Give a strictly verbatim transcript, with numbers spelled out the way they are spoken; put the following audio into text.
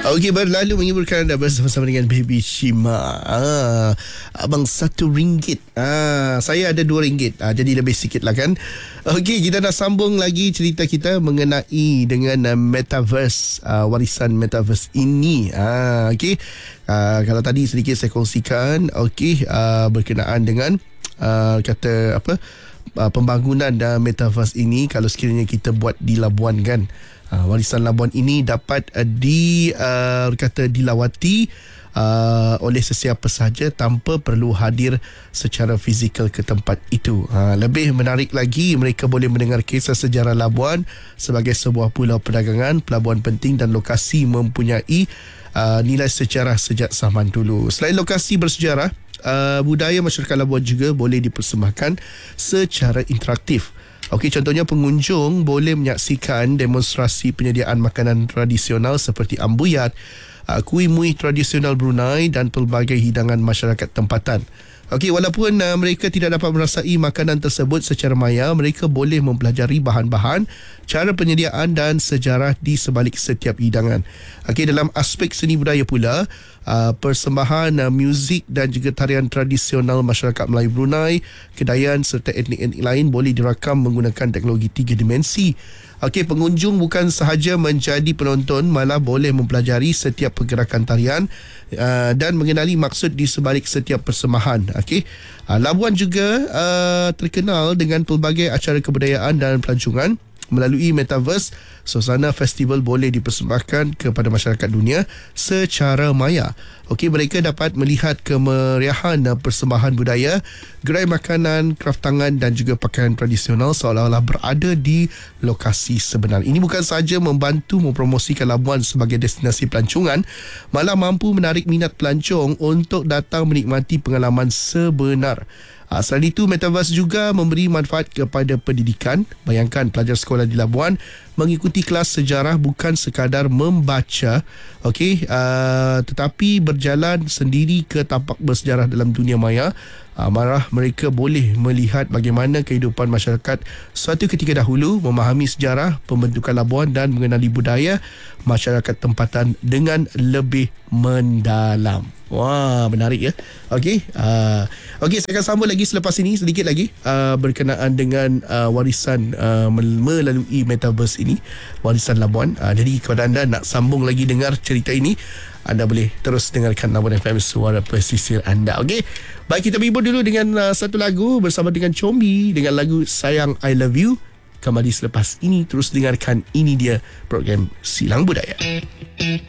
Okey, berlalu menghiburkan anda bersama-sama dengan Baby Shima. Ah, abang satu ringgit. Ah, saya ada dua ringgit. Ah, jadi lebih sikit lah kan. Okey, kita nak sambung lagi cerita kita mengenai dengan uh, Metaverse, uh, warisan Metaverse ini. Ah, okey. Uh, kalau tadi sedikit saya kongsikan, okey, uh, berkenaan dengan uh, kata apa? Uh, pembangunan dan Metaverse ini, kalau sekiranya kita buat di Labuan kan. Uh, warisan Labuan ini dapat uh, di uh, kata dilawati uh, oleh sesiapa sahaja tanpa perlu hadir secara fizikal ke tempat itu. Uh, lebih menarik lagi, mereka boleh mendengar kisah sejarah Labuan sebagai sebuah pulau perdagangan, pelabuhan penting dan lokasi mempunyai uh, nilai sejarah sejak zaman dulu. Selain lokasi bersejarah, uh, budaya masyarakat Labuan juga boleh dipersembahkan secara interaktif. Okey, contohnya pengunjung boleh menyaksikan demonstrasi penyediaan makanan tradisional seperti ambuyat, kuih muih tradisional Brunei dan pelbagai hidangan masyarakat tempatan. Okey, walaupun uh, mereka tidak dapat merasai makanan tersebut secara maya, mereka boleh mempelajari bahan-bahan, cara penyediaan dan sejarah di sebalik setiap hidangan. Okey, dalam aspek seni budaya pula, uh, persembahan uh, muzik dan juga tarian tradisional masyarakat Melayu Brunei, Kedayan serta etnik-etnik lain boleh dirakam menggunakan teknologi tiga dimensi. Okey, pengunjung bukan sahaja menjadi penonton, malah boleh mempelajari setiap pergerakan tarian uh, dan mengenali maksud di sebalik setiap persembahan. Okey, uh, Labuan juga uh, terkenal dengan pelbagai acara kebudayaan dan pelancongan. Melalui Metaverse, suasana festival boleh dipersembahkan kepada masyarakat dunia secara maya. Okey, mereka dapat melihat kemeriahan persembahan budaya, gerai makanan, kraft tangan dan juga pakaian tradisional seolah-olah berada di lokasi sebenar. Ini bukan sahaja membantu mempromosikan Labuan sebagai destinasi pelancongan, malah mampu menarik minat pelancong untuk datang menikmati pengalaman sebenar. Selain itu, Metaverse juga memberi manfaat kepada pendidikan. Bayangkan pelajar sekolah di Labuan mengikuti kelas sejarah bukan sekadar membaca, okey, uh, tetapi berjalan sendiri ke tapak bersejarah dalam dunia maya. Uh, marah mereka boleh melihat bagaimana kehidupan masyarakat suatu ketika dahulu, memahami sejarah pembentukan Labuan dan mengenali budaya masyarakat tempatan dengan lebih mendalam. Wah, menarik ya. Okey, uh, okey, saya akan sambung lagi selepas ini sedikit lagi uh, berkenaan dengan uh, warisan uh, melalui Metaverse ini, warisan Labuan. Uh, jadi kalau anda nak sambung lagi dengar cerita ini, anda boleh terus dengarkan Labuan F M, suara pesisir anda. Okey, baik, kita berhibur dulu dengan uh, satu lagu bersama dengan Combi dengan lagu Sayang I Love You. Kembali selepas ini, terus dengarkan, ini dia program Silang Budaya.